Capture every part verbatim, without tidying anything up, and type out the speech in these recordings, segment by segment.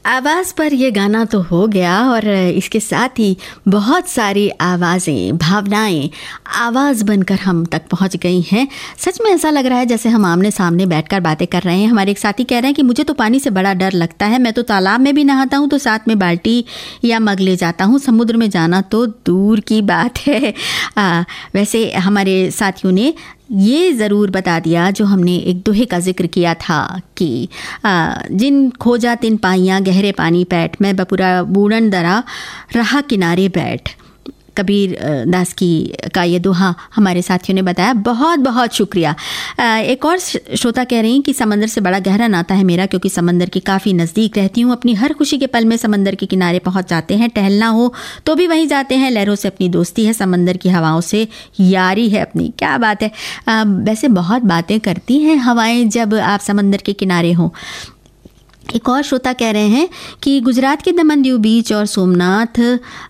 आवाज़ पर ये गाना तो हो गया और इसके साथ ही बहुत सारी आवाज़ें, भावनाएं आवाज़ बनकर हम तक पहुंच गई हैं। सच में ऐसा लग रहा है जैसे हम आमने सामने बैठकर बातें कर रहे हैं। हमारे एक साथी कह रहे हैं कि मुझे तो पानी से बड़ा डर लगता है, मैं तो तालाब में भी नहाता हूँ तो साथ में बाल्टी या मग ले जाता हूँ, समुद्र में जाना तो दूर की बात है। आ, वैसे हमारे साथियों ने ये ज़रूर बता दिया जो हमने एक दोहे का जिक्र किया था कि आ, जिन खोजा तिन पाइयाँ गहरे पानी पैठ, मैं बपुरा बूढ़न दरा रहा किनारे बैठ। कबीर दास की का ये दोहा हमारे साथियों ने बताया। बहुत बहुत शुक्रिया। एक और श्रोता कह रही हैं कि समंदर से बड़ा गहरा नाता है मेरा, क्योंकि समंदर के काफ़ी नज़दीक रहती हूँ। अपनी हर खुशी के पल में समंदर के किनारे पहुँच जाते हैं, टहलना हो तो भी वहीं जाते हैं। लहरों से अपनी दोस्ती है, समंदर की हवाओं से यारी है अपनी। क्या बात है। आ, वैसे बहुत बातें करती हैं हवाएं जब आप समंदर के किनारे हों। एक और श्रोता कह रहे हैं कि गुजरात के दमन दीव बीच और सोमनाथ,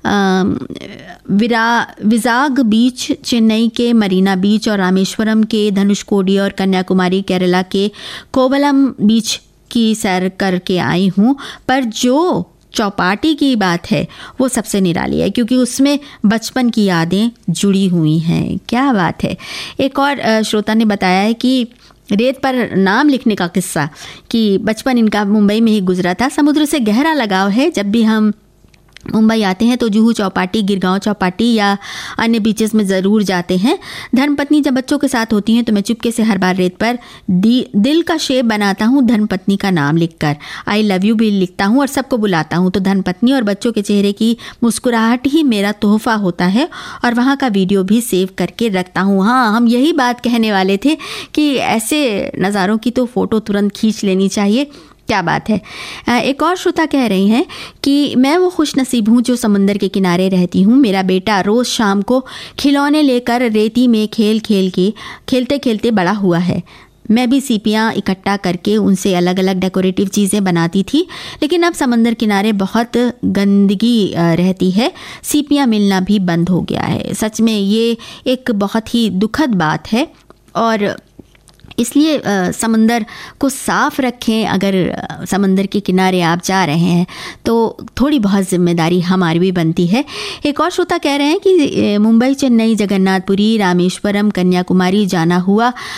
विरा विजाग बीच, चेन्नई के मरीना बीच और रामेश्वरम के धनुषकोडी और कन्याकुमारी केरला के कोवलम बीच की सैर करके आई हूँ, पर जो चौपाटी की बात है वो सबसे निराली है, क्योंकि उसमें बचपन की यादें जुड़ी हुई हैं। क्या बात है। एक और श्रोता ने बताया है कि रेत पर नाम लिखने का किस्सा, कि बचपन इनका मुंबई में ही गुजरा था। समुद्र से गहरा लगाव है। जब भी हम मुंबई आते हैं तो जुहू चौपाटी, गिरगांव चौपाटी या अन्य बीचेस में ज़रूर जाते हैं। धर्मपत्नी जब बच्चों के साथ होती हैं तो मैं चुपके से हर बार रेत पर दिल का शेप बनाता हूँ धर्मपत्नी का नाम लिखकर। आई लव यू भी लिखता हूँ और सबको बुलाता हूँ, तो धर्मपत्नी और बच्चों के चेहरे की मुस्कुराहट ही मेरा तोहफा होता है और वहाँ का वीडियो भी सेव करके रखता हूँ। हाँ, हम यही बात कहने वाले थे कि ऐसे नज़ारों की तो फ़ोटो तुरंत खींच लेनी चाहिए। क्या बात है। एक और श्रोता कह रही हैं कि मैं वो खुश नसीब हूँ जो समंदर के किनारे रहती हूँ। मेरा बेटा रोज़ शाम को खिलौने लेकर रेती में खेल खेल के खेलते खेलते बड़ा हुआ है। मैं भी सीपियाँ इकट्ठा करके उनसे अलग अलग डेकोरेटिव चीज़ें बनाती थी, लेकिन अब समंदर किनारे बहुत गंदगी रहती है, सीपियाँ मिलना भी बंद हो गया है। सच में ये एक बहुत ही दुखद बात है और इसलिए आ, समंदर को साफ़ रखें। अगर आ, समंदर के किनारे आप जा रहे हैं तो थोड़ी बहुत जिम्मेदारी हमारी भी बनती है। एक और श्रोता कह रहे हैं कि मुंबई, चेन्नई, जगन्नाथपुरी, रामेश्वरम, कन्याकुमारी जाना हुआ,